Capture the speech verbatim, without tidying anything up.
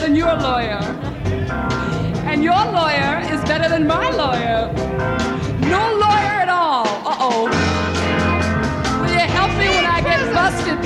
than your lawyer. And your lawyer is better than my lawyer.